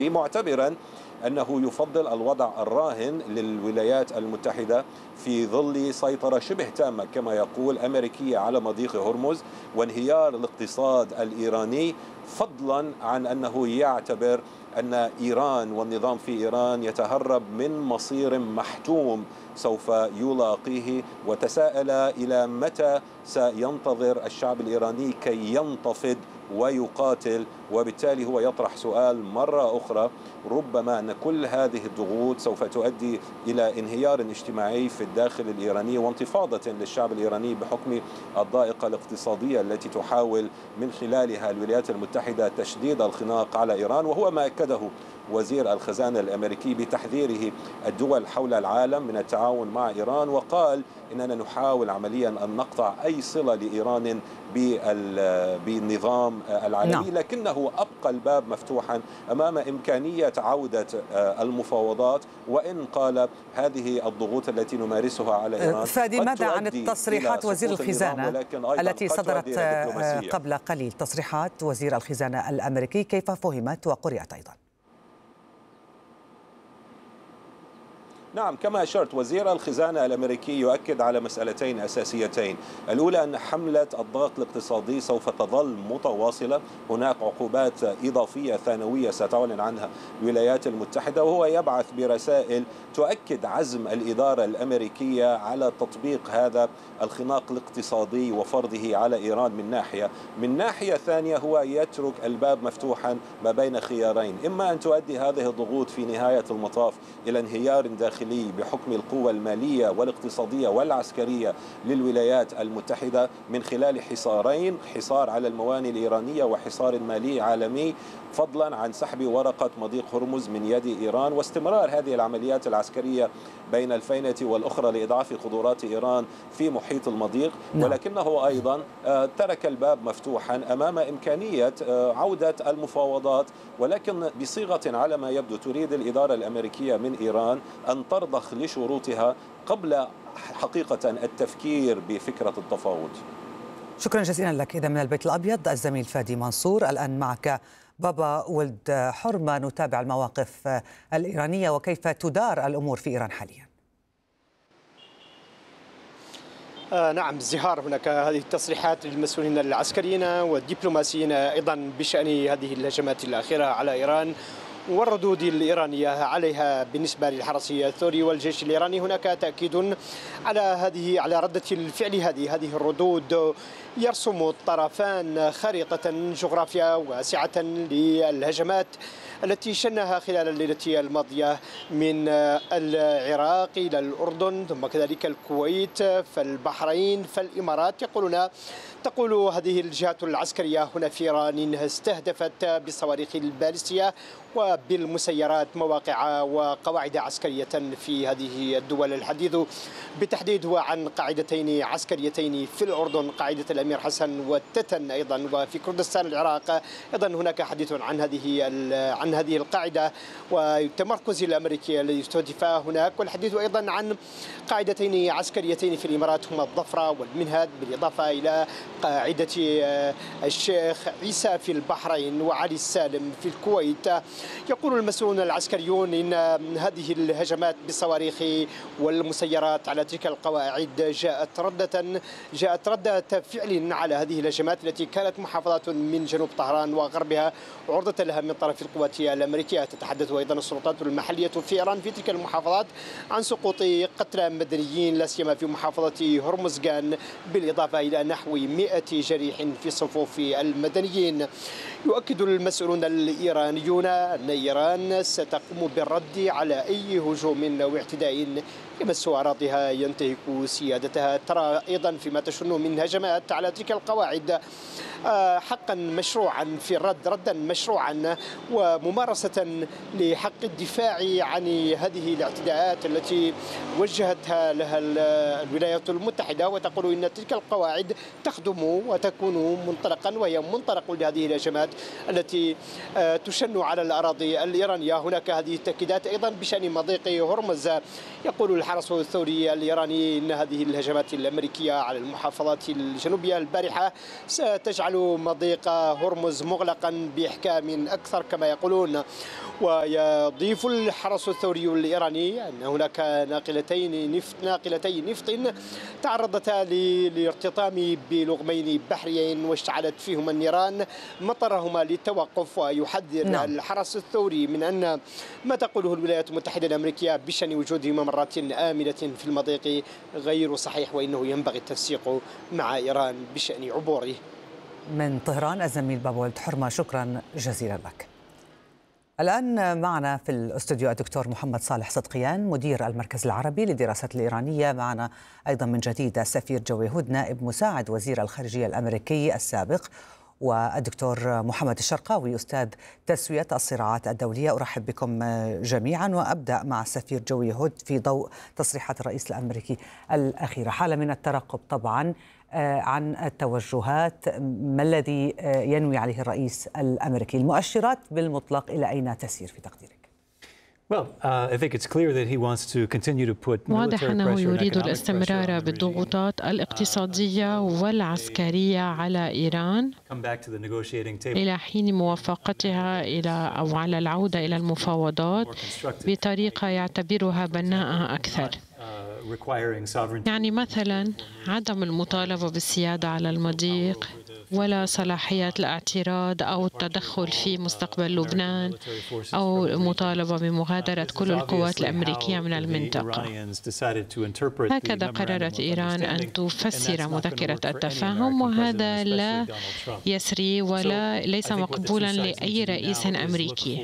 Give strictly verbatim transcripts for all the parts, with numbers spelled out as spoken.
معتبرا أنه يفضل الوضع الراهن للولايات المتحدة في ظل سيطرة شبه تامة كما يقول أمريكية على مضيق هرمز وانهيار الاقتصاد الإيراني، فضلا عن أنه يعتبر أن إيران والنظام في إيران يتهرب من مصير محتوم سوف يلاقيه، وتساءل إلى متى سينتظر الشعب الإيراني كي ينتفض ويقاتل. وبالتالي هو يطرح سؤال مرة أخرى، ربما أن كل هذه الضغوط سوف تؤدي إلى انهيار اجتماعي في الداخل الإيراني وانتفاضة للشعب الإيراني بحكم الضائقة الاقتصادية التي تحاول من خلالها الولايات المتحدة تشديد الخناق على إيران، وهو ما أكده وزير الخزانة الأمريكي بتحذيره الدول حول العالم من التعاون مع إيران، وقال إننا نحاول عمليا أن نقطع أي صلة لإيران بالنظام العالمي. نعم. لكنه أبقى الباب مفتوحا أمام إمكانية عودة المفاوضات، وإن قال هذه الضغوط التي نمارسها على إيران. فادي، ماذا عن التصريحات وزير الخزانة التي صدرت قبل قليل؟ تصريحات وزير الخزانة الأمريكي كيف فهمت وقرأت أيضا؟ نعم، كما أشرت وزير الخزانة الأمريكي يؤكد على مسألتين أساسيتين. الأولى أن حملة الضغط الاقتصادي سوف تظل متواصلة، هناك عقوبات إضافية ثانوية ستعلن عنها الولايات المتحدة، وهو يبعث برسائل تؤكد عزم الإدارة الأمريكية على تطبيق هذا الخناق الاقتصادي وفرضه على إيران من ناحية. من ناحية ثانية هو يترك الباب مفتوحا ما بين خيارين، إما أن تؤدي هذه الضغوط في نهاية المطاف إلى انهيار داخلي بحكم القوة المالية والاقتصادية والعسكرية للولايات المتحدة من خلال حصارين، حصار على الموانئ الإيرانية وحصار مالي عالمي، فضلا عن سحب ورقة مضيق هرمز من يد إيران واستمرار هذه العمليات العسكرية بين الفينة والأخرى لإضعاف قدرات إيران في محيط المضيق. ولكنه أيضا ترك الباب مفتوحا أمام إمكانية عودة المفاوضات، ولكن بصيغة على ما يبدو تريد الإدارة الأمريكية من إيران أن ترضخ لشروطها قبل حقيقة التفكير بفكرة التفاوض. شكرا جزيلا لك. إذا من البيت الأبيض الزميل فادي منصور. الآن معك بابا ولد حرمة، نتابع المواقف الإيرانية وكيف تدار الأمور في إيران حاليا. آه نعم زهار، هناك هذه التصريحات للمسؤولين العسكريين والدبلوماسيين أيضا بشأن هذه الهجمات الأخيرة على إيران والردود الإيرانية عليها بالنسبة للحرس الثوري والجيش الإيراني. هناك تأكيد على هذه على ردة الفعل هذه هذه الردود. يرسم الطرفان خريطة جغرافية واسعة للهجمات التي شنها خلال الليلة الماضية من العراق إلى الأردن ثم كذلك الكويت فالبحرين فالإمارات. يقولون تقول هذه الجهات العسكرية هنا في إيران إنها استهدفت بالصواريخ البالستية وبالمسيرات مواقع وقواعد عسكرية في هذه الدول. الحديث بالتحديد هو عن قاعدتين عسكريتين في الأردن، قاعدة الأمير حسن والتتن أيضا، وفي كردستان العراق أيضا هناك حديث عن هذه عن هذه القاعدة والتمركز الأمريكي الذي استهدف هناك. والحديث أيضا عن قاعدتين عسكريتين في الإمارات هما الظفرة والمنهد، بالإضافة إلى قاعدة الشيخ عيسى في البحرين وعلي السالم في الكويت. يقول المسؤولون العسكريون إن هذه الهجمات بالصواريخ والمسيرات على تلك القواعد جاءت ردة جاءت ردة فعل على هذه الهجمات التي كانت محافظات من جنوب طهران وغربها عرضة لها من طرف القوات الأمريكية. تتحدث أيضا السلطات المحلية في إيران في تلك المحافظات عن سقوط قتلى مدنيين لا سيما في محافظة هرمزغان، بالإضافة إلى نحو مئة جريح في صفوف المدنيين. يؤكد المسؤولون الإيرانيون أن إيران ستقوم بالرد على أي هجوم أو اعتداء يمس أراضيها ينتهك سيادتها. ترى أيضا فيما تشن من هجمات على تلك القواعد حقا مشروعا في الرد، ردا مشروعا وممارسة لحق الدفاع عن هذه الاعتداءات التي وجهتها لها الولايات المتحدة، وتقول إن تلك القواعد تخدم وتكون منطلقا وهي منطلق لهذه الهجمات التي تشن على الأراضي الإيرانية. هناك هذه التأكيدات أيضا بشأن مضيق هرمز. يقول الحرس الثوري الإيراني إن هذه الهجمات الأمريكية على المحافظات الجنوبية البارحة ستجعل مضيق هرمز مغلقا بإحكام أكثر كما يقولون. يفعلون. ويضيف الحرس الثوري الإيراني أن هناك ناقلتين نفط ناقلتي نفط تعرضتا للارتطام بلغمين بحريين واشتعلت فيهما النيران مطرهما للتوقف. ويحذر نعم. الحرس الثوري من أن ما تقوله الولايات المتحدة الأمريكية بشأن وجود ممرات آمنة في المضيق غير صحيح، وإنه ينبغي التنسيق مع إيران بشأن عبوره. من طهران الزميل بابا ولد حرمة، شكرا جزيلا لك. الآن معنا في الاستوديو الدكتور محمد صالح صدقيان مدير المركز العربي للدراسات الإيرانية، معنا أيضا من جديد السفير جوي هود نائب مساعد وزير الخارجية الأمريكي السابق، والدكتور محمد الشرقاوي أستاذ تسوية الصراعات الدولية. أرحب بكم جميعا، وأبدأ مع السفير جوي هود في ضوء تصريحات الرئيس الأمريكي الأخيرة. حالة من الترقب طبعا عن التوجهات، ما الذي ينوي عليه الرئيس الأمريكي؟ المؤشرات بالمطلق إلى أين تسير في تقديرك؟ واضح أنه يريد الاستمرار بالضغوطات الاقتصادية والعسكرية على إيران إلى حين موافقتها إلى أو على العودة إلى المفاوضات بطريقة يعتبرها بناءة أكثر. يعني مثلا عدم المطالبة بالسيادة على المضيق ولا صلاحية الاعتراض أو التدخل في مستقبل لبنان أو المطالبة بمغادرة كل القوات الأمريكية من المنطقة. هكذا قررت إيران أن تفسر مذكرة التفاهم، وهذا لا يسري ولا ليس مقبولا لأي رئيس أمريكي.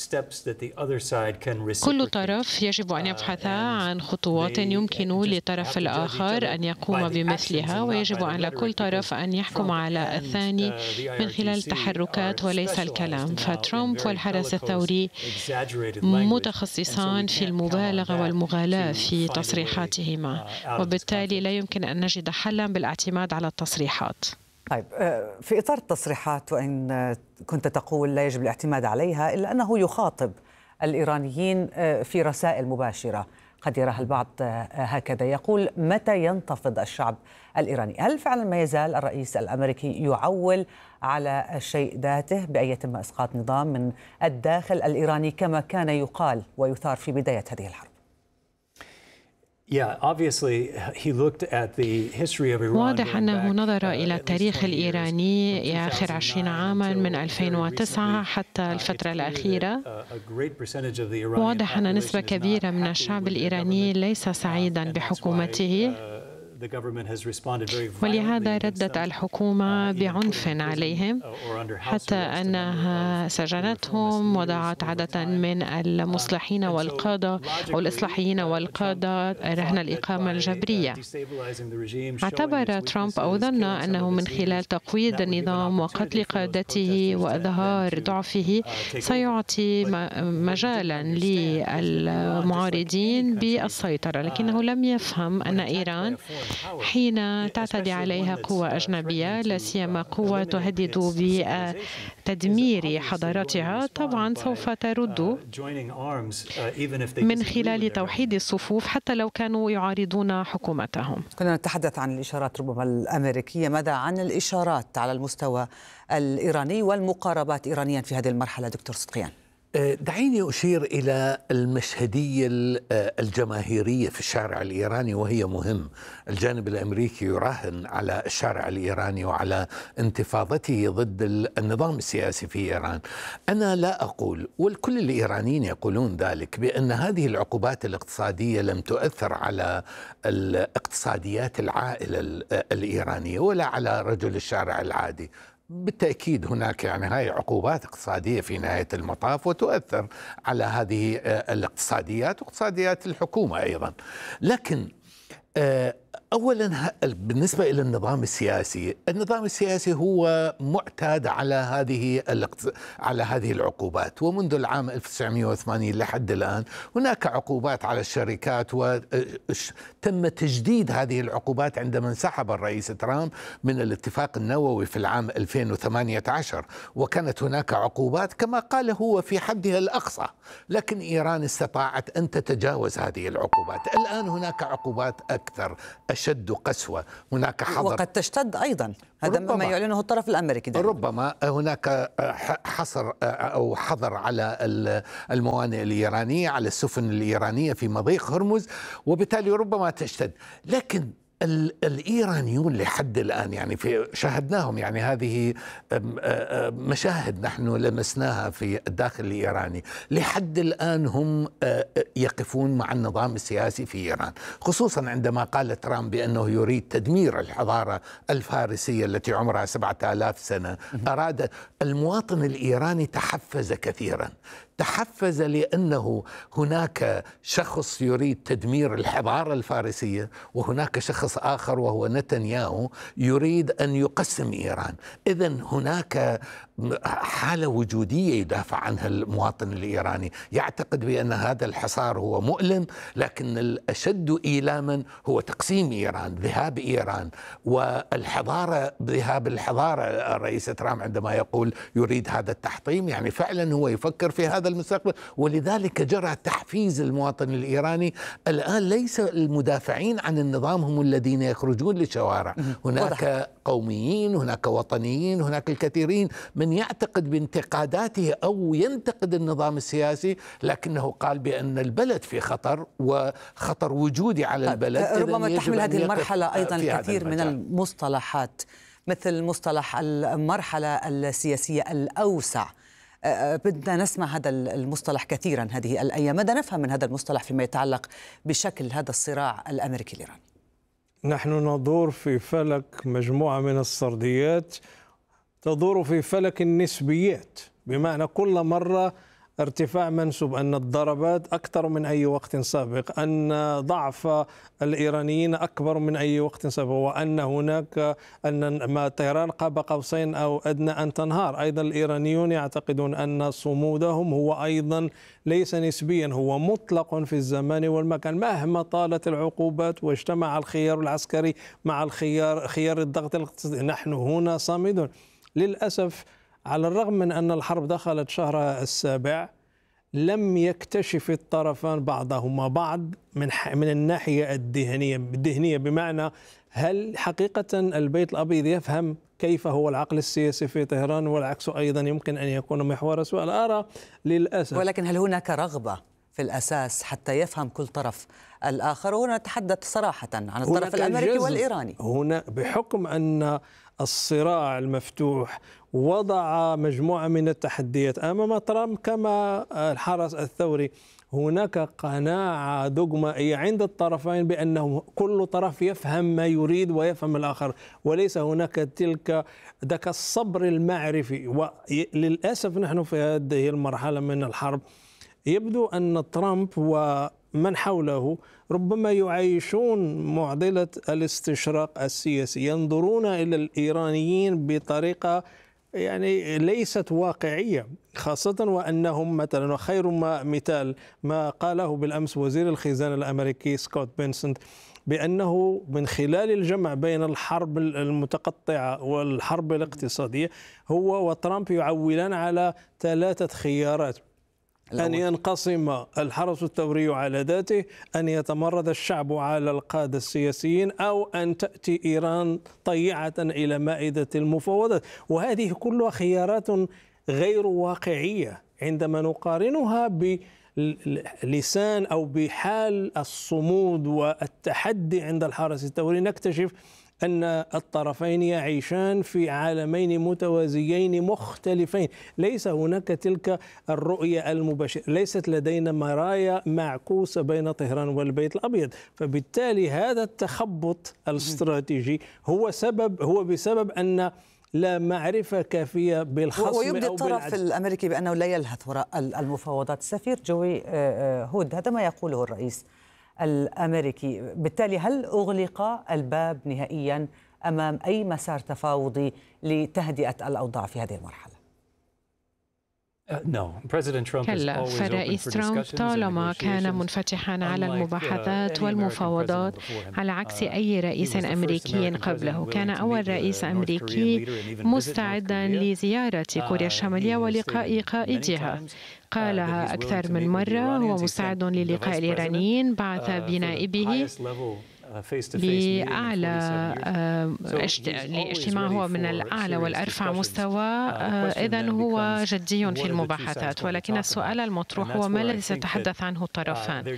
كل طرف يجب أن يبحث عن خطوات يمكن للطرف الآخر أن يقوم بمثلها، ويجب على كل طرف أن يحكم على الثاني من خلال التحركات وليس الكلام. فترامب والحرس الثوري متخصصان في المبالغة والمغالاة في تصريحاتهما، وبالتالي لا يمكن أن نجد حلا بالاعتماد على التصريحات. طيب، في إطار التصريحات، وإن كنت تقول لا يجب الاعتماد عليها، إلا أنه يخاطب الإيرانيين في رسائل مباشرة قد يراها البعض هكذا، يقول متى ينتفض الشعب الإيراني؟ هل فعلا ما يزال الرئيس الأمريكي يعول على الشيء ذاته بأن يتم إسقاط نظام من الداخل الإيراني كما كان يقال ويثار في بداية هذه الحرب؟ واضح أنه نظر إلى التاريخ الإيراني آخر عشرين عاما من ألفين وتسعة حتى الفترة الأخيرة. واضح أن نسبة كبيرة من الشعب الإيراني ليس سعيدا بحكومته، ولهذا ردت الحكومة بعنف عليهم حتى أنها سجنتهم، وضعت عددا من المصلحين والقادة أو الإصلاحيين والقادة رهن الإقامة الجبرية. اعتبر ترامب أو ظن أنه من خلال تقويض النظام وقتل قادته وإظهار ضعفه سيعطي مجالا للمعارضين بالسيطرة، لكنه لم يفهم أن إيران حين تعتدي عليها قوة أجنبية، لا سيما قوة تهدد بتدمير حضارتها، طبعا سوف ترد من خلال توحيد الصفوف حتى لو كانوا يعارضون حكومتهم. كنا نتحدث عن الإشارات ربما الأمريكية، ماذا عن الإشارات على المستوى الإيراني والمقاربات إيرانيا في هذه المرحلة دكتور صدقيان؟ دعيني أشير إلى المشهدية الجماهيرية في الشارع الإيراني، وهي مهم. الجانب الأمريكي يراهن على الشارع الإيراني وعلى انتفاضته ضد النظام السياسي في إيران. أنا لا أقول، والكل الإيرانيين يقولون ذلك، بأن هذه العقوبات الاقتصادية لم تؤثر على الاقتصاديات العائلة الإيرانية ولا على رجل الشارع العادي. بالتأكيد هناك يعني هاي عقوبات اقتصادية في نهاية المطاف وتؤثر على هذه الاقتصاديات واقتصاديات الحكومة أيضا. لكن أولا بالنسبة إلى النظام السياسي، النظام السياسي هو معتاد على هذه على هذه العقوبات، ومنذ العام ألف وتسعمئة وثمانين لحد الآن هناك عقوبات على الشركات، وتم تجديد هذه العقوبات عندما انسحب الرئيس ترامب من الاتفاق النووي في العام ألفين وثمانية عشر، وكانت هناك عقوبات كما قال هو في حدها الأقصى، لكن إيران استطاعت أن تتجاوز هذه العقوبات. الآن هناك عقوبات أكثر أشد قسوة. هناك حظر وقد تشتد أيضا، هذا ما يعلنه الطرف الأمريكي دائما. ربما هناك حصر أو حظر على الموانئ الإيرانية، على السفن الإيرانية في مضيق هرمز، وبالتالي ربما تشتد. لكن الإيرانيون لحد الآن يعني في شاهدناهم، يعني هذه مشاهد نحن لمسناها في الداخل الإيراني، لحد الآن هم يقفون مع النظام السياسي في إيران، خصوصا عندما قال ترامب بأنه يريد تدمير الحضارة الفارسية التي عمرها سبعة آلاف سنة. أراد المواطن الإيراني تحفز كثيرا، تحفز لأنه هناك شخص يريد تدمير الحضارة الفارسية، وهناك شخص آخر وهو نتنياهو يريد أن يقسم إيران. إذن هناك حالة وجودية يدافع عنها المواطن الإيراني، يعتقد بأن هذا الحصار هو مؤلم، لكن الأشد إيلاما هو تقسيم إيران، ذهاب إيران والحضارة، ذهاب الحضارة. الرئيس ترامب عندما يقول يريد هذا التحطيم، يعني فعلا هو يفكر في هذا المستقبل، ولذلك جرى تحفيز المواطن الإيراني. الآن ليس المدافعين عن النظام هم الذين يخرجون للشوارع، هناك قوميين، هناك وطنيين، هناك الكثيرين من يعتقد بانتقاداته أو ينتقد النظام السياسي، لكنه قال بأن البلد في خطر وخطر وجودي على البلد. ربما تحمل هذه المرحلة أيضا الكثير من المصطلحات، مثل مصطلح المرحلة السياسية الأوسع. بدنا نسمع هذا المصطلح كثيرا هذه الأيام، ماذا نفهم من هذا المصطلح فيما يتعلق بشكل هذا الصراع الأمريكي الإيراني؟ نحن ندور في فلك مجموعة من السرديات تدور في فلك النسبيات، بمعنى كل مرة ارتفاع منسوب، أن الضربات أكثر من أي وقت سابق، أن ضعف الإيرانيين أكبر من أي وقت سابق، وأن هناك أن ما طيران قاب قوسين أو أدنى أن تنهار. أيضا الإيرانيون يعتقدون أن صمودهم هو أيضا ليس نسبيا، هو مطلق في الزمان والمكان، مهما طالت العقوبات واجتمع الخيار العسكري مع الخيار خيار الضغط الاقتصادي، نحن هنا صامدون. للأسف على الرغم من أن الحرب دخلت شهرها السابع، لم يكتشف الطرفان بعضهما بعض من من الناحية الذهنية الذهنية بمعنى هل حقيقة البيت الأبيض يفهم كيف هو العقل السياسي في طهران، والعكس أيضا يمكن أن يكون محور سؤال. أرى للأسف، ولكن هل هناك رغبة في الأساس حتى يفهم كل طرف الآخر؟ وهنا نتحدث صراحة عن الطرف الأمريكي والإيراني. هنا بحكم أن الصراع المفتوح وضع مجموعة من التحديات أمام ترامب كما الحرس الثوري، هناك قناعة دogمائية عند الطرفين بأنه كل طرف يفهم ما يريد ويفهم الآخر، وليس هناك تلك ذاك الصبر المعرفي. وللأسف نحن في هذه المرحلة من الحرب يبدو أن ترامب ومن حوله ربما يعيشون معضلة الاستشراق السياسي، ينظرون إلى الإيرانيين بطريقة يعني ليست واقعية، خاصة وأنهم مثلا، وخير ما مثال ما قاله بالأمس وزير الخزانة الأمريكي سكوت بنسنت، بأنه من خلال الجمع بين الحرب المتقطعة والحرب الاقتصادية هو وترامب يعولان على ثلاثة خيارات: أن ينقسم الحرس الثوري على ذاته، أن يتمرد الشعب على القادة السياسيين، أو أن تأتي إيران طيعة إلى مائدة المفاوضات. وهذه كلها خيارات غير واقعية عندما نقارنها بلسان أو بحال الصمود والتحدي عند الحرس الثوري، نكتشف أن الطرفين يعيشان في عالمين متوازيين مختلفين، ليس هناك تلك الرؤية المباشرة، ليست لدينا مرايا معكوسة بين طهران والبيت الأبيض. فبالتالي هذا التخبط الاستراتيجي هو سبب هو بسبب أن لا معرفة كافية بالخصم. ويبدي الطرف الأمريكي بأنه لا يلهث وراء المفاوضات. السفير جوي هود، هذا ما يقوله الرئيس الأمريكي، بالتالي هل أغلق الباب نهائيا أمام أي مسار تفاوضي لتهدئة الأوضاع في هذه المرحلة؟ كلا، فالرئيس ترامب طالما كان منفتحا على المباحثات والمفاوضات على عكس أي رئيس أمريكي قبله. كان أول رئيس أمريكي مستعدا لزيارة كوريا الشمالية ولقاء قائدها، قالها أكثر من مرة، هو مستعد للقاء الإيرانيين، بعث بنائبه بأعلى الاجتماع هو من الأعلى والأرفع مستوى، إذن هو جدي في المباحثات، ولكن السؤال المطروح هو ما الذي سيتحدث عنه الطرفان.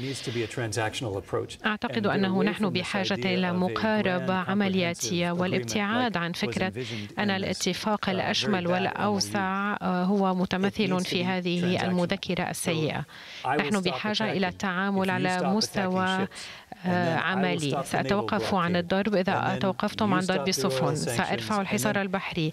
أعتقد أنه نحن بحاجة إلى مقاربة عملياتية والابتعاد عن فكرة أن الاتفاق الأشمل والأوسع هو متمثل في هذه المذكرة السيئة. نحن بحاجة إلى التعامل على مستوى عملي. سأتوقف عن الضرب إذا توقفتم عن ضرب السفن، سأرفع الحصار البحري.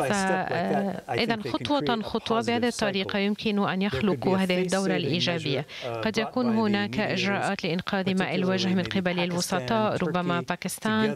إذن خطوة خطوة بهذه الطريقة يمكن أن يخلقوا هذه الدورة الإيجابية. قد يكون هناك إجراءات لإنقاذ ماء الوجه من قبل الوسطاء، ربما باكستان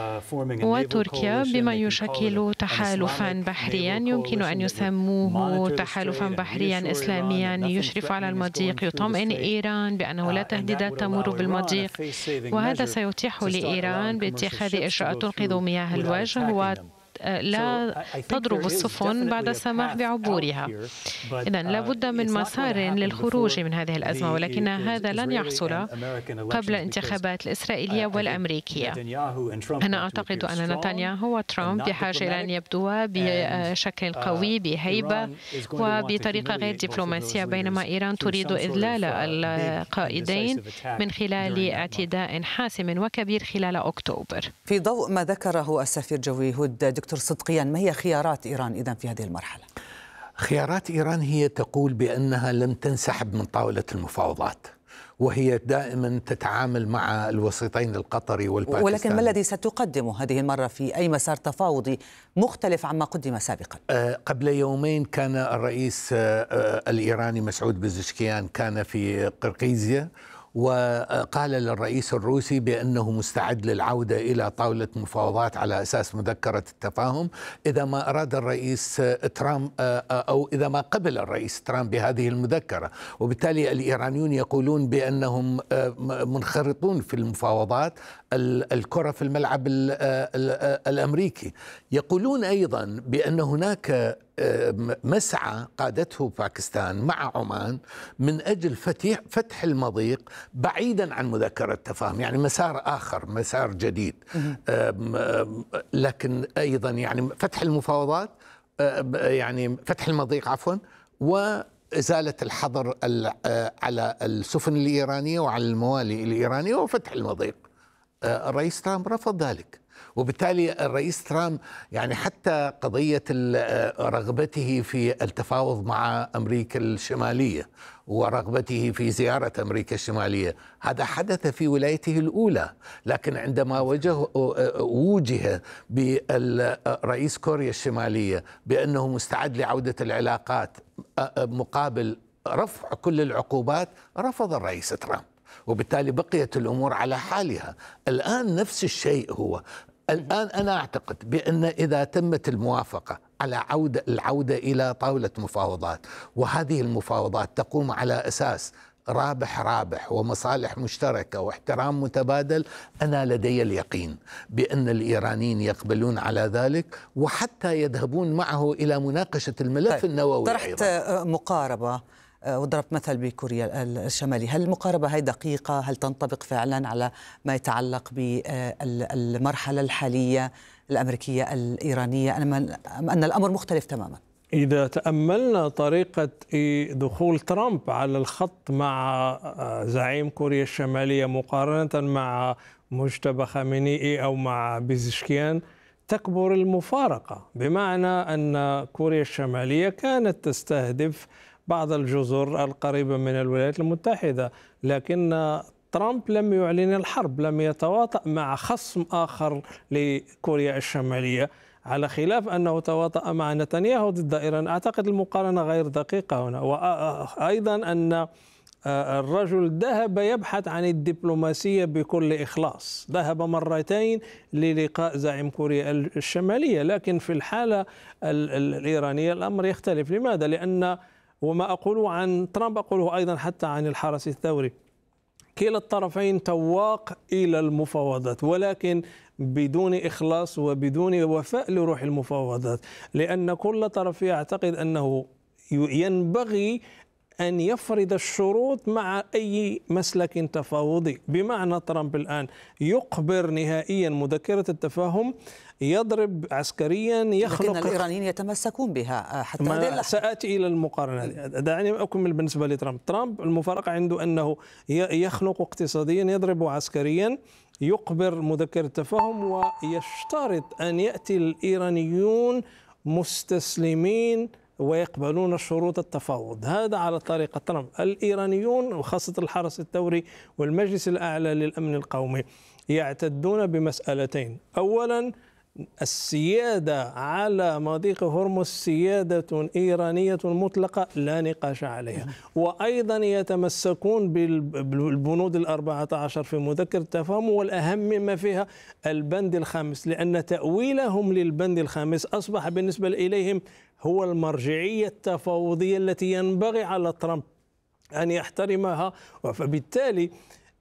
وتركيا، بما يشكل تحالفا بحريا يمكن أن يسموه تحالفا بحريا إسلاميا يشرف على المضيق، يطمئن إيران بأنه لا تهديدات تمر بالمضيق، وهذا سيتيح لإيران باتخاذ إجراءات تنقذ مياه الوجه و لا تضرب السفن بعد السماح بعبورها. إذن لا بد من مسار للخروج من هذه الأزمة، ولكن هذا لن يحصل قبل الانتخابات الإسرائيلية والأمريكية. أنا أعتقد أن نتنياهو وترامب بحاجة إلى أن يبدوا بشكل قوي بهيبة وبطريقة غير دبلوماسية، بينما إيران تريد إذلال القائدين من خلال اعتداء حاسم وكبير خلال أكتوبر. في ضوء ما ذكره السفير جوي هود، دكتور صدقيان، ما هي خيارات إيران إذن في هذه المرحلة؟ خيارات إيران هي تقول بأنها لم تنسحب من طاولة المفاوضات، وهي دائما تتعامل مع الوسيطين القطري والباكستاني. ولكن ما الذي ستقدمه هذه المرة في أي مسار تفاوضي مختلف عما قدم سابقا؟ قبل يومين كان الرئيس الإيراني مسعود بزشكيان كان في قرقيزيا، وقال للرئيس الروسي بأنه مستعد للعودة إلى طاولة مفاوضات على أساس مذكرة التفاهم إذا ما أراد الرئيس ترامب أو إذا ما قبل الرئيس ترامب بهذه المذكرة. وبالتالي الإيرانيون يقولون بأنهم منخرطون في المفاوضات، الكرة في الملعب الأمريكي. يقولون أيضا بأن هناك مسعى قادته باكستان مع عمان من أجل فتح فتح المضيق بعيدا عن مذكرة التفاهم، يعني مسار آخر، مسار جديد. لكن أيضا يعني فتح المفاوضات، يعني فتح المضيق عفوا، وإزالة الحظر على السفن الإيرانية وعلى الموالي الإيرانية وفتح المضيق. الرئيس ترامب رفض ذلك، وبالتالي الرئيس ترامب يعني حتى قضية رغبته في التفاوض مع أمريكا الشمالية ورغبته في زيارة أمريكا الشمالية هذا حدث في ولايته الأولى، لكن عندما وجه وجه بالرئيس كوريا الشمالية بأنه مستعد لعودة العلاقات مقابل رفع كل العقوبات، رفض الرئيس ترامب، وبالتالي بقيت الأمور على حالها. الآن نفس الشيء هو الآن أنا أعتقد بأن إذا تمت الموافقة على عودة العودة إلى طاولة مفاوضات، وهذه المفاوضات تقوم على أساس رابح رابح ومصالح مشتركة واحترام متبادل، أنا لدي اليقين بأن الإيرانيين يقبلون على ذلك، وحتى يذهبون معه إلى مناقشة الملف طيب. النووي. طرحت أيضا مقاربة وضربت مثل بكوريا الشمالية، هل المقاربة هي دقيقة؟ هل تنطبق فعلا على ما يتعلق بالمرحلة الحالية الأمريكية الإيرانية أم أن الأمر مختلف تماما؟ إذا تأملنا طريقة دخول ترامب على الخط مع زعيم كوريا الشمالية مقارنة مع مجتبى خامنئي أو مع بيزشكيان، تكبر المفارقة، بمعنى أن كوريا الشمالية كانت تستهدف بعض الجزر القريبة من الولايات المتحدة، لكن ترامب لم يعلن الحرب، لم يتواطأ مع خصم آخر لكوريا الشمالية، على خلاف أنه تواطأ مع نتنياهو ضد إيران. أعتقد المقارنة غير دقيقة هنا. وأيضا أن الرجل ذهب يبحث عن الدبلوماسية بكل إخلاص، ذهب مرتين للقاء زعيم كوريا الشمالية، لكن في الحالة الإيرانية الأمر يختلف. لماذا؟ لأن وما أقوله عن ترامب أقوله أيضا حتى عن الحرس الثوري، كلا الطرفين تواق إلى المفاوضات، ولكن بدون إخلاص وبدون وفاء لروح المفاوضات، لأن كل طرف يعتقد أنه ينبغي أن يفرض الشروط مع أي مسلك تفاوضي، بمعنى ترامب الآن يقبر نهائيا مذكرة التفاهم، يضرب عسكريا، يخلق. لكن الإيرانيين يتمسكون بها حتى هذه اللحظة. سآتي إلى المقارنة. دعني أكمل بالنسبة لترامب. ترامب المفارقة عنده أنه يخنق اقتصاديا، يضرب عسكريا، يقبر مذكرة التفاهم، ويشترط أن يأتي الإيرانيون مستسلمين ويقبلون شروط التفاوض. هذا على طريقة ترامب. الإيرانيون وخاصة الحرس الثوري والمجلس الأعلى للأمن القومي يعتدون بمسألتين. أولا، السيادة على مضيق هرمز سيادة إيرانية مطلقة لا نقاش عليها، وأيضا يتمسكون بالبنود الأربعة عشر في مذكرة التفاهم، والأهم ما فيها البند الخامس، لأن تأويلهم للبند الخامس أصبح بالنسبة إليهم هو المرجعية التفاوضية التي ينبغي على ترامب أن يحترمها. فبالتالي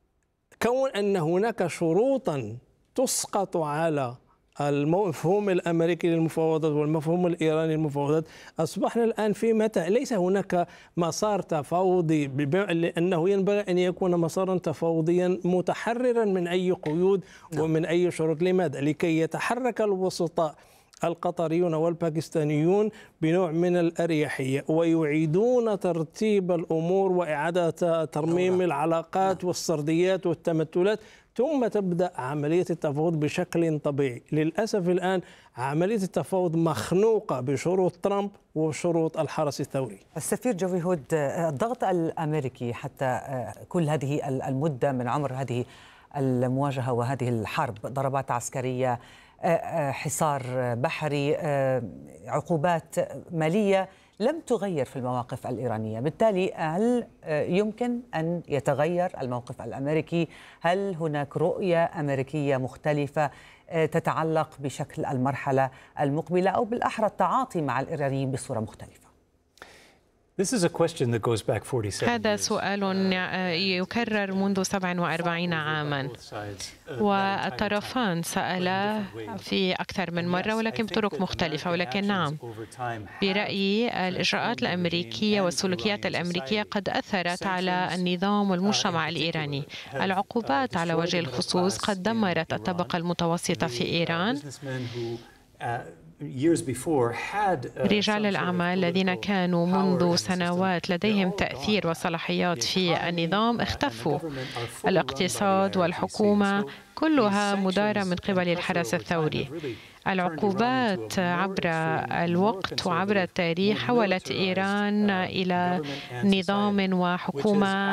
كون أن هناك شروطا تسقط على المفهوم الأمريكي للمفاوضات والمفهوم الإيراني للمفاوضات، أصبحنا الآن في متى ليس هناك مسار تفاوضي، لأنه ينبغي أن يكون مسارا تفاوضيا متحررا من أي قيود ومن أي شروط. لماذا؟ لكي يتحرك الوسطاء القطريون والباكستانيون بنوع من الأريحية ويعيدون ترتيب الأمور وإعادة ترميم العلاقات والسرديات والتمثلات، ثم تبدأ عملية التفاوض بشكل طبيعي. للأسف الآن عملية التفاوض مخنوقة بشروط ترامب وشروط الحرس الثوري. السفير جوي هود، الضغط الأمريكي حتى كل هذه المدة من عمر هذه المواجهة وهذه الحرب، ضربات عسكرية، حصار بحري، عقوبات مالية، لم تغير في المواقف الإيرانية. بالتالي هل يمكن أن يتغير الموقف الأمريكي؟ هل هناك رؤية أمريكية مختلفة تتعلق بشكل المرحلة المقبلة، أو بالأحرى التعاطي مع الإيرانيين بصورة مختلفة؟ هذا سؤال يكرر منذ سبع وأربعين عاما، والطرفان سألا في أكثر من مرة ولكن بطرق مختلفة. ولكن نعم، برأيي الإجراءات الأمريكية والسلوكيات الأمريكية قد أثرت على النظام والمجتمع الإيراني. العقوبات على وجه الخصوص قد دمرت الطبقة المتوسطة في إيران. رجال الأعمال الذين كانوا منذ سنوات لديهم تأثير وصلاحيات في النظام اختفوا. الاقتصاد والحكومة كلها مدارة من قبل الحرس الثوري. العقوبات عبر الوقت وعبر التاريخ حولت إيران إلى نظام وحكومة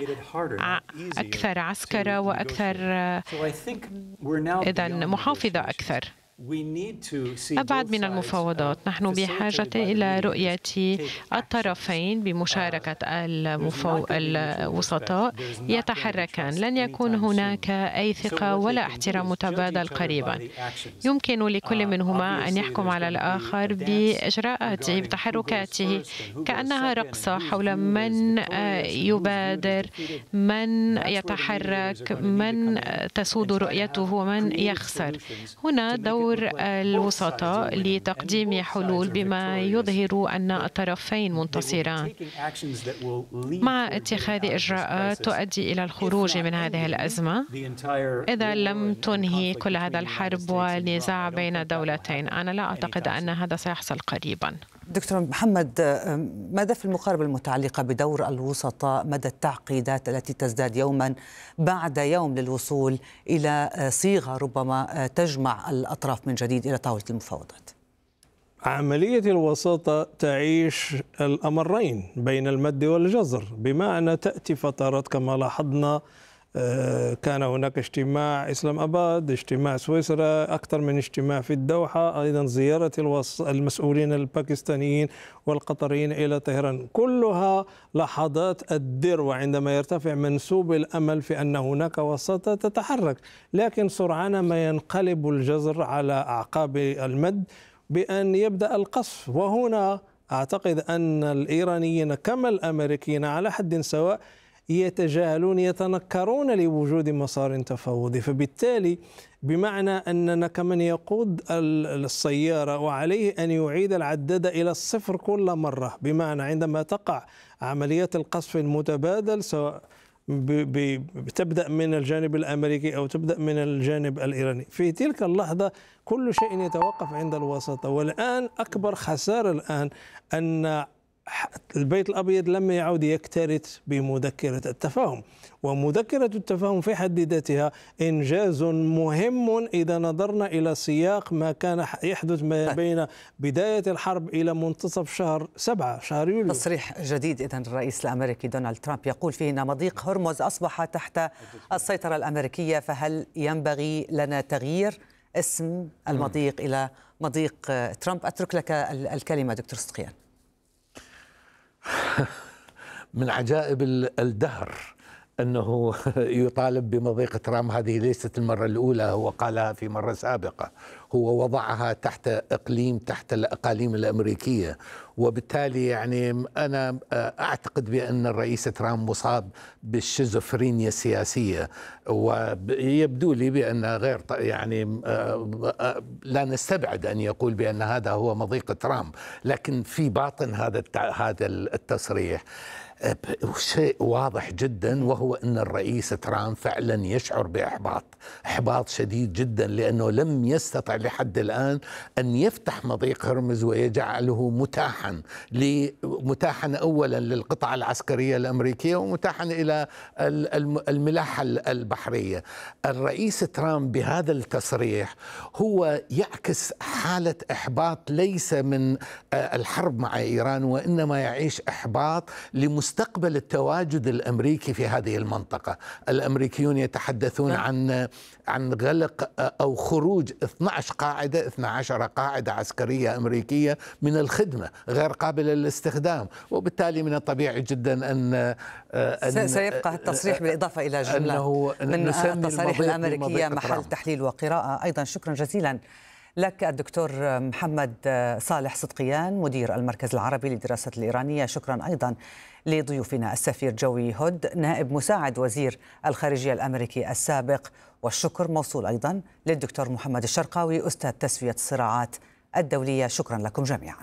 أكثر عسكرة وأكثر إذن محافظة أكثر. أبعد من المفاوضات، نحن بحاجة إلى رؤية الطرفين بمشاركة المفو... الوسطاء يتحركان. لن يكون هناك أي ثقة ولا احترام متبادل قريبا. يمكن لكل منهما أن يحكم على الآخر بإجراءاته بتحركاته كأنها رقصة حول من يبادر، من يتحرك، من تسود رؤيته ومن يخسر. هنا دور الوسطاء لتقديم حلول بما يظهر أن الطرفين منتصران، مع اتخاذ إجراءات تؤدي إلى الخروج من هذه الأزمة إذا لم تنهي كل هذا الحرب والنزاع بين الدولتين. أنا لا أعتقد أن هذا سيحصل قريبا. دكتور محمد، ماذا في المقاربة المتعلقة بدور الوسطاء مدى التعقيدات التي تزداد يوما بعد يوم للوصول إلى صيغة ربما تجمع الأطراف من جديد إلى طاولة المفاوضات؟ عملية الوساطة تعيش الأمرين بين المد والجزر، بمعنى تأتي فترات كما لاحظنا كان هناك اجتماع إسلام أباد، اجتماع سويسرا، أكثر من اجتماع في الدوحة، أيضا زيارة المسؤولين الباكستانيين والقطريين إلى طهران، كلها لحظات الذروة عندما يرتفع منسوب الأمل في أن هناك وساطة تتحرك. لكن سرعان ما ينقلب الجزر على أعقاب المد بأن يبدأ القصف. وهنا أعتقد أن الإيرانيين كما الأمريكيين على حد سواء يتجاهلون، يتنكرون لوجود مسار تفاوضي. فبالتالي بمعنى أننا كمن يقود السيارة وعليه أن يعيد العداد إلى الصفر كل مرة، بمعنى عندما تقع عمليات القصف المتبادل سواء بتبدأ من الجانب الأمريكي أو تبدأ من الجانب الإيراني. في تلك اللحظة كل شيء يتوقف عند الوساطة. والآن أكبر خسارة الآن أن البيت الأبيض لم يعود يكترث بمذكرة التفاهم، ومذكرة التفاهم في حد ذاتها إنجاز مهم إذا نظرنا إلى سياق ما كان يحدث ما بين بداية الحرب إلى منتصف شهر سبعة شهر يوليو. تصريح جديد إذن الرئيس الأمريكي دونالد ترامب يقول فيه أن مضيق هرمز أصبح تحت السيطرة الأمريكية، فهل ينبغي لنا تغيير اسم المضيق إلى مضيق ترامب؟ أترك لك الكلمة دكتور صدقيان. من عجائب الدهر أنه يطالب بمضيق ترامب. هذه ليست المرة الأولى، هو قالها في مرة سابقة، هو وضعها تحت إقليم تحت الأقاليم الأمريكية. وبالتالي يعني أنا أعتقد بأن الرئيس ترامب مصاب بالشيزوفرينيا السياسية، ويبدو لي بأن غير يعني لا نستبعد أن يقول بأن هذا هو مضيق ترامب، لكن في باطن هذا هذا التصريح شيء واضح جدا، وهو أن الرئيس ترامب فعلا يشعر بإحباط إحباط شديد جدا، لأنه لم يستطع لحد الآن أن يفتح مضيق هرمز ويجعله متاحا متاحا أولا للقطاع العسكرية الأمريكية ومتاحا إلى الملاحة البحرية. الرئيس ترامب بهذا التصريح هو يعكس حالة إحباط ليس من الحرب مع إيران، وإنما يعيش إحباط لمستقبل التواجد الأمريكي في هذه المنطقة. الأمريكيون يتحدثون عن عن غلق أو خروج اثنتي عشرة قاعدة اثنتي عشرة قاعدة عسكرية أمريكية من الخدمة غير قابلة للاستخدام، وبالتالي من الطبيعي جدا أن, أن سيبقى التصريح بالإضافة إلى جملة من التصاريح الأمريكية محل تحليل وقراءة. أيضا شكرا جزيلا لك الدكتور محمد صالح صدقيان مدير المركز العربي للدراسات الإيرانية. شكرا أيضا لضيوفنا السفير جوي هود نائب مساعد وزير الخارجية الأمريكي السابق، والشكر موصول أيضا للدكتور محمد الشرقاوي أستاذ تسوية الصراعات الدولية. شكرا لكم جميعا.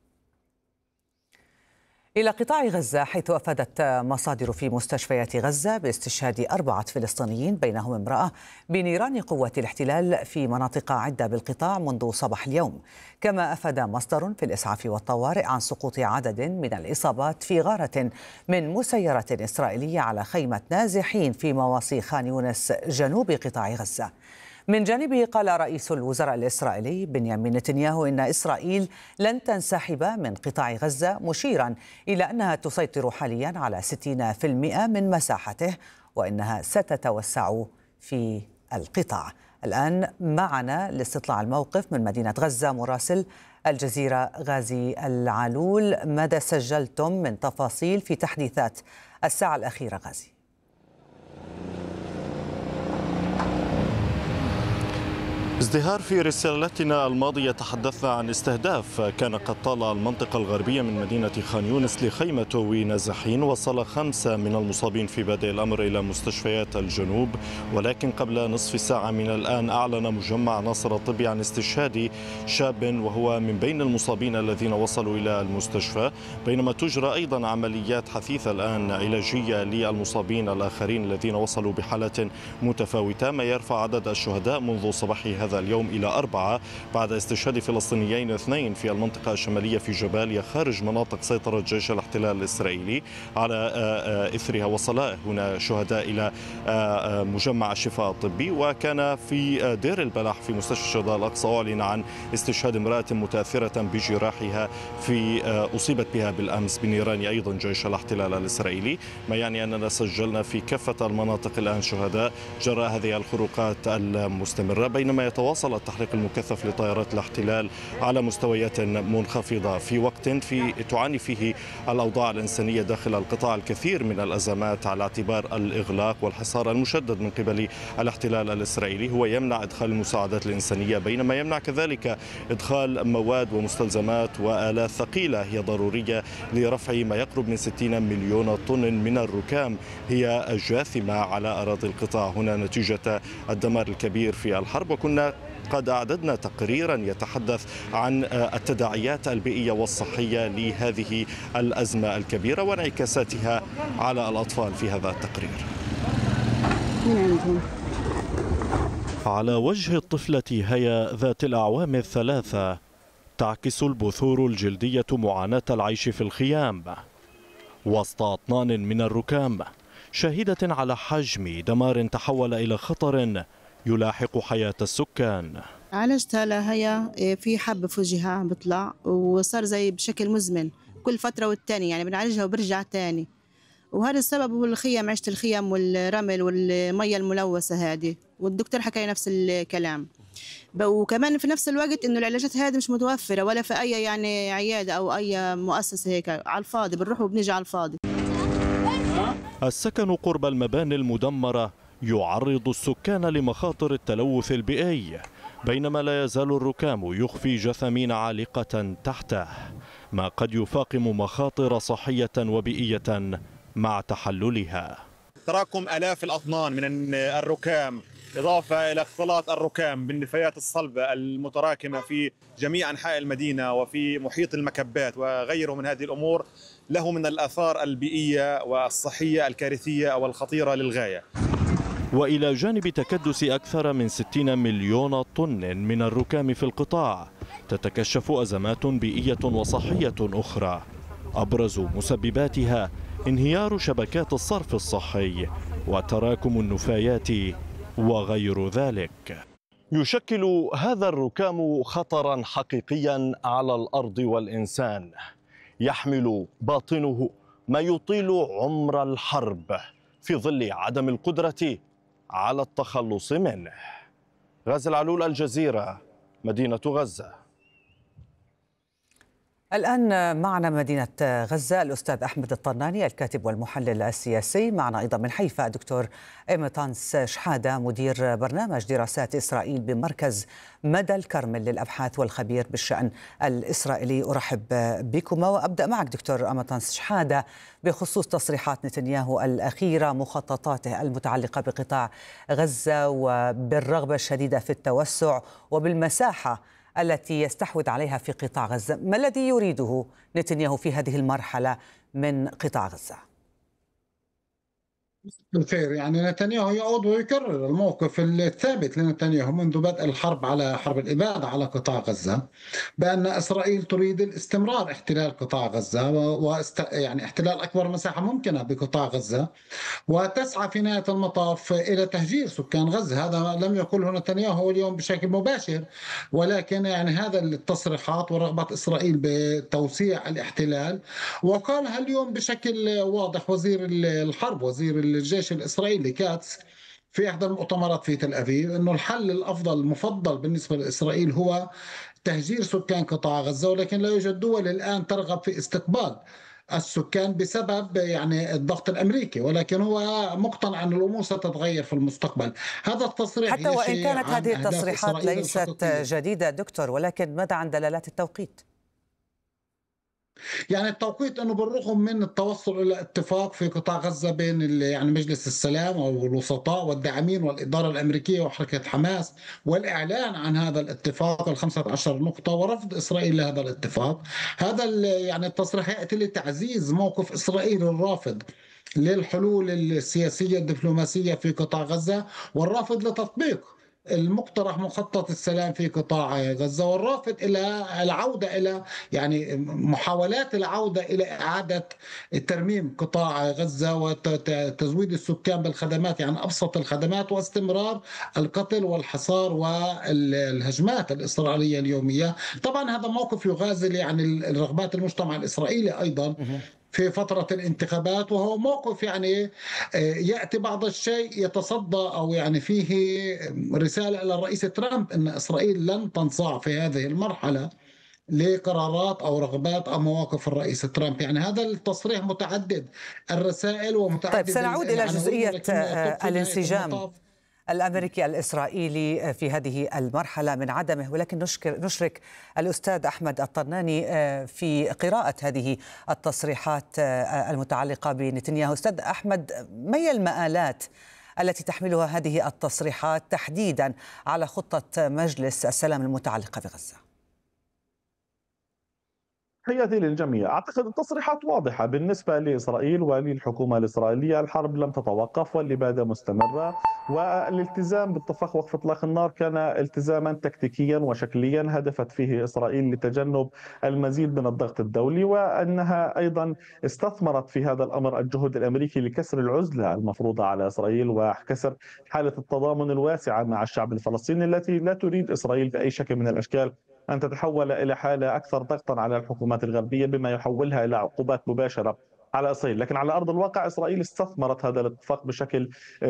إلى قطاع غزة، حيث أفادت مصادر في مستشفيات غزة باستشهاد أربعة فلسطينيين بينهم امرأة بنيران قوات الاحتلال في مناطق عدة بالقطاع منذ صباح اليوم. كما أفاد مصدر في الإسعاف والطوارئ عن سقوط عدد من الإصابات في غارة من مسيرة إسرائيلية على خيمة نازحين في مواصي خان يونس جنوب قطاع غزة. من جانبه قال رئيس الوزراء الإسرائيلي بنيامين نتنياهو إن إسرائيل لن تنسحب من قطاع غزة، مشيرا إلى أنها تسيطر حاليا على ستين بالمئة من مساحته وإنها ستتوسع في القطاع. الآن معنا لاستطلاع الموقف من مدينة غزة مراسل الجزيرة غازي العلول. ماذا سجلتم من تفاصيل في تحديثات الساعة الأخيرة غازي؟ ازدهار. في رسالتنا الماضية تحدثنا عن استهداف كان قد طال المنطقة الغربية من مدينة خان يونس لخيمة توي نازحين. وصل خمسة من المصابين في بادئ الأمر إلى مستشفيات الجنوب، ولكن قبل نصف ساعة من الآن أعلن مجمع ناصر الطبي عن استشهاد شاب وهو من بين المصابين الذين وصلوا إلى المستشفى، بينما تجرى أيضا عمليات حثيثة الآن علاجية للمصابين الآخرين الذين وصلوا بحالات متفاوتة، ما يرفع عدد الشهداء منذ صباح هذا اليوم إلى أربعة بعد استشهاد فلسطينيين اثنين في المنطقة الشمالية في جباليا خارج مناطق سيطرة جيش الاحتلال الإسرائيلي. على إثرها وصل هنا شهداء إلى مجمع الشفاء الطبي. وكان في دير البلح في مستشفى الشهداء الأقصى أعلن عن استشهاد امرأة متأثرة بجراحها في أصيبت بها بالأمس بنيران أيضا جيش الاحتلال الإسرائيلي، ما يعني أننا سجلنا في كافة المناطق الآن شهداء جراء هذه الخروقات المستمرة، بينما يتواصل التحريق المكثف لطائرات الاحتلال على مستويات منخفضة في وقت في تعاني فيه الأوضاع الإنسانية داخل القطاع الكثير من الأزمات، على اعتبار الإغلاق والحصار المشدد من قبل الاحتلال الإسرائيلي هو يمنع إدخال المساعدات الإنسانية، بينما يمنع كذلك إدخال مواد ومستلزمات وآلات ثقيلة هي ضرورية لرفع ما يقرب من ستين مليون طن من الركام هي جاثمة على أراضي القطاع هنا نتيجة الدمار الكبير في الحرب. وكنا قد أعددنا تقريرا يتحدث عن التداعيات البيئية والصحية لهذه الأزمة الكبيرة وانعكاساتها على الأطفال في هذا التقرير. على وجه الطفلة هيا ذات الأعوام الثلاثة تعكس البثور الجلدية معاناة العيش في الخيام وسط أطنان من الركام، شاهدة على حجم دمار تحول إلى خطر يلاحق حياة السكان. عالجتها لهيا في حب في وجهها عم بيطلع وصار زي بشكل مزمن كل فترة والتانية، يعني بنعالجها وبرجع تاني، وهذا السبب هو الخيام، عيشة الخيام والرمل والمية الملوثة هذه، والدكتور حكى نفس الكلام. وكمان في نفس الوقت انه العلاجات هذه مش متوفرة ولا في اي يعني عيادة او اي مؤسسة، هيك على الفاضي بنروح وبنيجي على الفاضي. السكن قرب المباني المدمرة يعرض السكان لمخاطر التلوث البيئي، بينما لا يزال الركام يخفي جثامين عالقة تحته، ما قد يفاقم مخاطر صحية وبيئية مع تحللها. تراكم آلاف الأطنان من الركام إضافة إلى اختلاط الركام بالنفايات الصلبة المتراكمة في جميع أنحاء المدينة وفي محيط المكبات وغيره من هذه الأمور له من الآثار البيئية والصحية الكارثية والخطيرة للغاية. وإلى جانب تكدس أكثر من ستين مليون طن من الركام في القطاع، تتكشف أزمات بيئية وصحية أخرى أبرز مسبباتها انهيار شبكات الصرف الصحي وتراكم النفايات وغير ذلك. يشكل هذا الركام خطرا حقيقيا على الأرض والإنسان، يحمل باطنه ما يطيل عمر الحرب في ظل عدم القدرة على التخلص منه. غازي العلول، الجزيرة، مدينة غزة. الآن معنا مدينة غزة الأستاذ أحمد الطناني الكاتب والمحلل السياسي، معنا أيضا من حيفا الدكتور إيمتانس شحادة مدير برنامج دراسات إسرائيل بمركز مدى الكرمل للأبحاث والخبير بالشأن الإسرائيلي. أرحب بكما وأبدأ معك دكتور إيمتانس شحادة بخصوص تصريحات نتنياهو الأخيرة، مخططاته المتعلقة بقطاع غزة وبالرغبة الشديدة في التوسع وبالمساحة التي يستحوذ عليها في قطاع غزة. ما الذي يريده نتنياهو في هذه المرحلة من قطاع غزة؟ بالخير، يعني نتنياهو يعود ويكرر الموقف الثابت لنتنياهو منذ بدء الحرب على حرب الإبادة على قطاع غزة، بأن إسرائيل تريد الاستمرار احتلال قطاع غزة واست... يعني احتلال أكبر مساحة ممكنة بقطاع غزة، وتسعى في نهاية المطاف إلى تهجير سكان غزة. هذا لم يقله نتنياهو اليوم بشكل مباشر، ولكن يعني هذا التصريحات ورغبة إسرائيل بتوسيع الاحتلال، وقالها اليوم بشكل واضح وزير الحرب وزير الجيش الإسرائيلي كاتس في إحدى المؤتمرات في تل أبيب، أنه الحل الأفضل المفضل بالنسبة لإسرائيل هو تهجير سكان قطاع غزة، ولكن لا يوجد دول الآن ترغب في استقبال السكان بسبب يعني الضغط الأمريكي، ولكن هو مقتنع أن الأمور ستتغير في المستقبل. هذا التصريح حتى وإن كانت هذه التصريحات ليست جديدة دكتور، ولكن ماذا عن دلالات التوقيت؟ يعني التوقيت انه بالرغم من التوصل الى اتفاق في قطاع غزه بين يعني مجلس السلام او الوسطاء والداعمين والاداره الامريكيه وحركه حماس، والاعلان عن هذا الاتفاق الخمسة عشر نقطه ورفض اسرائيل لهذا الاتفاق، هذا يعني التصريح ياتي لتعزيز موقف اسرائيل الرافض للحلول السياسيه الدبلوماسيه في قطاع غزه، والرافض لتطبيق المقترح مخطط السلام في قطاع غزة، والرافض إلى العودة إلى يعني محاولات العودة إلى إعادة ترميم قطاع غزة وتزويد السكان بالخدمات، يعني أبسط الخدمات، واستمرار القتل والحصار والهجمات الإسرائيلية اليومية. طبعا هذا موقف يغازل يعني الرغبات المجتمع الإسرائيلي أيضا في فترة الانتخابات، وهو موقف يعني يأتي بعض الشيء يتصدى أو يعني فيه رسالة إلى الرئيس ترامب أن إسرائيل لن تنصاع في هذه المرحلة لقرارات أو رغبات أو مواقف الرئيس ترامب. يعني هذا التصريح متعدد الرسائل ومتعدد. طيب سنعود إلى جزئية الانسجام الأمريكي الإسرائيلي في هذه المرحلة من عدمه، ولكن نشرك الأستاذ أحمد الطناني في قراءة هذه التصريحات المتعلقة بنتنياهو. أستاذ أحمد، ما هي المآلات التي تحملها هذه التصريحات تحديدا على خطة مجلس السلام المتعلقة بغزة؟ تحياتي للجميع. أعتقد التصريحات واضحة بالنسبة لإسرائيل وللحكومة الإسرائيلية. الحرب لم تتوقف والإبادة مستمرة، والالتزام باتفاق وقف إطلاق النار كان التزاما تكتيكيا وشكليا هدفت فيه إسرائيل لتجنب المزيد من الضغط الدولي، وأنها أيضا استثمرت في هذا الأمر الجهود الأمريكي لكسر العزلة المفروضة على إسرائيل وكسر حالة التضامن الواسعة مع الشعب الفلسطيني التي لا تريد إسرائيل بأي شكل من الأشكال أن تتحول إلى حالة أكثر ضغطا على الحكومات الغربية بما يحولها إلى عقوبات مباشرة على إسرائيل. لكن على أرض الواقع إسرائيل استثمرت هذا الاتفاق بشكل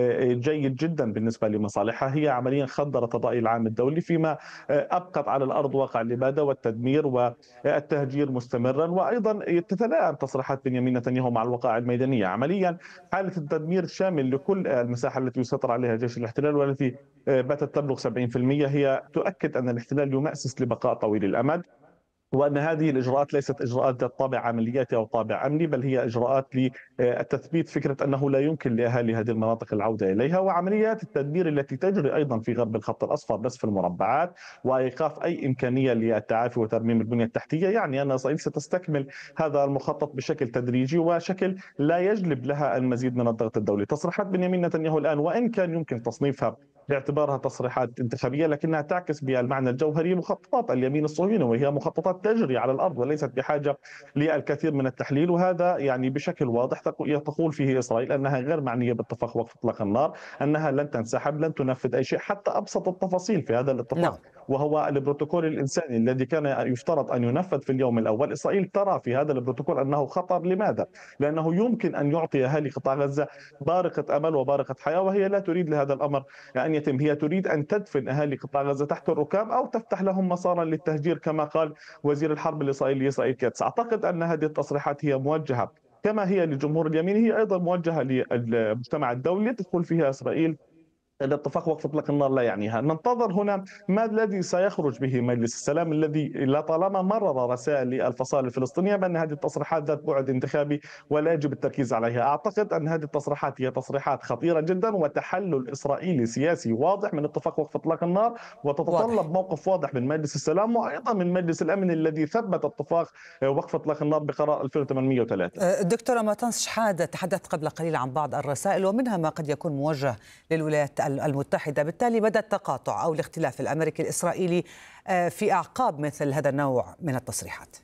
جيد جدا بالنسبة لمصالحها. هي عمليا خدرت الرأي العام الدولي فيما أبقت على الأرض واقع الإبادة والتدمير والتهجير مستمرا، وأيضا تتلائم تصريحات بنيامين نتنياهو مع الوقائع الميدانية. عمليا حالة التدمير الشامل لكل المساحة التي يسيطر عليها جيش الاحتلال والتي باتت تبلغ سبعين بالمئة هي تؤكد أن الاحتلال يمأسس لبقاء طويل الأمد، وأن هذه الإجراءات ليست إجراءات ذات طابع عملياتي أو طابع أمني، بل هي إجراءات لتثبيت فكرة أنه لا يمكن لأهالي هذه المناطق العودة إليها. وعمليات التدمير التي تجري أيضا في غرب الخط الأصفر نسف المربعات وإيقاف أي إمكانية للتعافي وترميم البنية التحتية، يعني أن إسرائيل ستستكمل هذا المخطط بشكل تدريجي وشكل لا يجلب لها المزيد من الضغط الدولي. تصريحات بنيامين نتنياهو الآن وإن كان يمكن تصنيفها باعتبارها تصريحات انتخابية، لكنها تعكس بالمعنى الجوهري مخططات اليمين الصهيوني، وهي مخططات تجري على الأرض وليست بحاجة للكثير من التحليل. وهذا يعني بشكل واضح تقول فيه إسرائيل أنها غير معنية باتفاق وقف إطلاق النار، أنها لن تنسحب، لن تنفذ أي شيء حتى أبسط التفاصيل في هذا الاتفاق. نعم. وهو البروتوكول الإنساني الذي كان يفترض أن ينفذ في اليوم الأول. إسرائيل ترى في هذا البروتوكول أنه خطر. لماذا؟ لأنه يمكن أن يعطي أهالي قطاع غزة بارقة أمل وبارقة حياة، وهي لا تريد لهذا الأمر أن يتم. هي تريد أن تدفن أهالي قطاع غزة تحت الركام أو تفتح لهم مسارا للتهجير كما قال وزير الحرب الإسرائيلي إسرائيل كاتس. أعتقد أن هذه التصريحات هي موجهة كما هي لجمهور اليمين، هي أيضا موجهة للمجتمع الدولي تدخل فيها إسرائيل الاتفاق وقف اطلاق النار لا يعنيها. ننتظر هنا ما الذي سيخرج به مجلس السلام الذي لطالما مرر رسائل للفصائل الفلسطينيه بان هذه التصريحات ذات بعد انتخابي ولا يجب التركيز عليها. اعتقد ان هذه التصريحات هي تصريحات خطيره جدا وتحلل اسرائيلي سياسي واضح من اتفاق وقف اطلاق النار، وتتطلب واضح. موقف واضح من مجلس السلام وايضا من مجلس الامن الذي ثبت اتفاق وقف اطلاق النار بقرار ألفين وثمانمئة وثلاثة. دكتورة ماتانس شحادة، تحدثت قبل قليل عن بعض الرسائل ومنها ما قد يكون موجه للولايات المتحدة، بالتالي بدأ التقاطع أو الاختلاف الأمريكي الإسرائيلي في أعقاب مثل هذا النوع من التصريحات.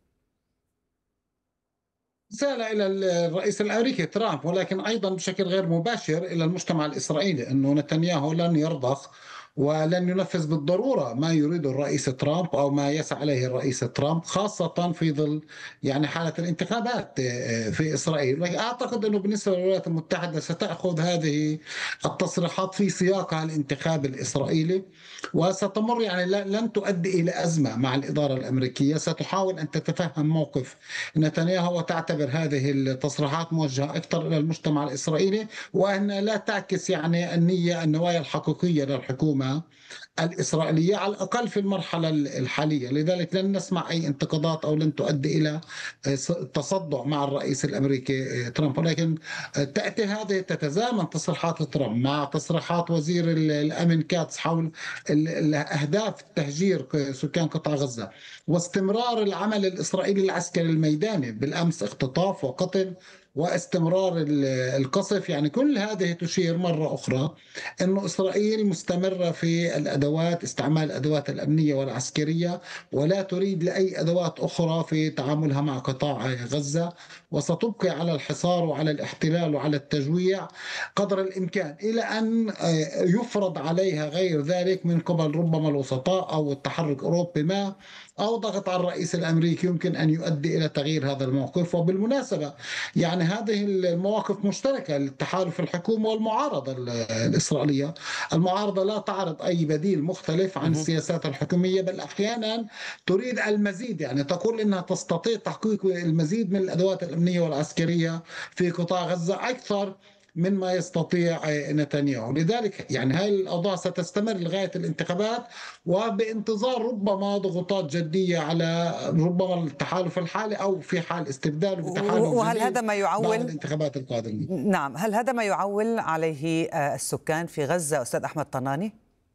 رسالة إلى الرئيس الأمريكي ترامب، ولكن أيضا بشكل غير مباشر إلى المجتمع الإسرائيلي أنه نتنياهو لن يرضخ ولن ينفذ بالضرورة ما يريده الرئيس ترامب أو ما يسعى عليه الرئيس ترامب، خاصة في ظل يعني حالة الانتخابات في إسرائيل. أعتقد أنه بالنسبة للولايات المتحدة ستأخذ هذه التصريحات في سياقها الانتخاب الإسرائيلي، وستمر يعني لن تؤدي إلى أزمة مع الإدارة الأمريكية. ستحاول أن تتفهم موقف نتنياهو وتعتبر هذه التصريحات موجهة أكثر إلى المجتمع الإسرائيلي، وأن لا تعكس يعني النية النوايا الحقيقية للحكومة الإسرائيلية على الأقل في المرحلة الحالية. لذلك لن نسمع أي انتقادات أو لن تؤدي إلى تصدع مع الرئيس الأمريكي ترامب. ولكن تأتي هذه تتزامن تصريحات ترامب مع تصريحات وزير الأمن كاتس حول أهداف التهجير سكان قطاع غزة واستمرار العمل الإسرائيلي العسكري الميداني، بالأمس اختطاف وقتل واستمرار القصف. يعني كل هذه تشير مرة أخرى أن إسرائيل مستمرة في الأدوات، استعمال الأدوات الأمنية والعسكرية، ولا تريد لأي أدوات أخرى في تعاملها مع قطاع غزة، وستبقي على الحصار وعلى الاحتلال وعلى التجويع قدر الإمكان إلى أن يفرض عليها غير ذلك من قبل ربما الوسطاء أو التحرك الأوروبي ما، أو ضغط على الرئيس الأمريكي يمكن أن يؤدي إلى تغيير هذا الموقف. وبالمناسبة يعني هذه المواقف مشتركة للتحالف الحكومي والمعارضة الإسرائيلية. المعارضة لا تعرض أي بديل مختلف عن السياسات الحكومية، بل أحيانا تريد المزيد، يعني تقول إنها تستطيع تحقيق المزيد من الأدوات الأمنية والعسكرية في قطاع غزة أكثر من ما يستطيع نتنياهو. لذلك يعني هاي الأوضاع ستستمر لغاية الانتخابات، وبانتظار ربما ضغوطات جدية على ربما التحالف الحالي أو في حال استبداله بتحالف وهل جديد هذا ما يعول بعد الانتخابات القادمة. نعم، هل هذا ما يعول عليه السكان في غزة أستاذ أحمد طناني؟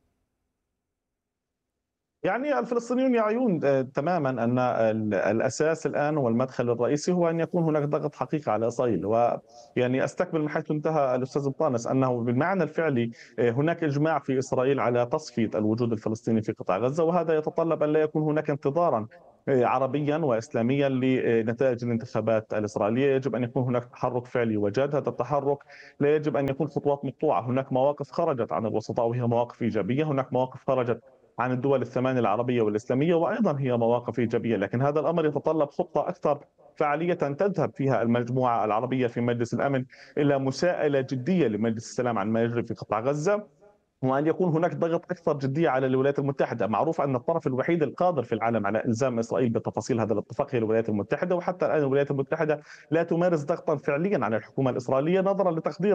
يعني الفلسطينيون يعيون تماما أن الأساس الآن والمدخل الرئيسي هو أن يكون هناك ضغط حقيقي على إسرائيل. ويعني أستكمل من حيث انتهى الأستاذ بطانس، أنه بالمعنى الفعلي هناك إجماع في إسرائيل على تصفية الوجود الفلسطيني في قطاع غزة، وهذا يتطلب أن لا يكون هناك انتظارا عربيا وإسلاميا لنتائج الانتخابات الإسرائيلية. يجب أن يكون هناك تحرك فعلي وجاد. هذا التحرك لا يجب أن يكون خطوات مقطوعة. هناك مواقف خرجت عن الوسطاء وهي مواقف إيجابية، هناك مواقف خرجت عن الدول الثمانية العربية والإسلامية وأيضا هي مواقف إيجابية، لكن هذا الأمر يتطلب خطة أكثر فعالية تذهب فيها المجموعة العربية في مجلس الأمن إلى مساءلة جدية لمجلس السلام عن ما يجري في قطاع غزة، وأن يكون هناك ضغط أكثر جدية على الولايات المتحدة. معروف أن الطرف الوحيد القادر في العالم على إلزام إسرائيل بتفاصيل هذا الاتفاق هي الولايات المتحدة، وحتى الآن الولايات المتحدة لا تمارس ضغطا فعليا على الحكومة الإسرائيلية نظرا لتقدير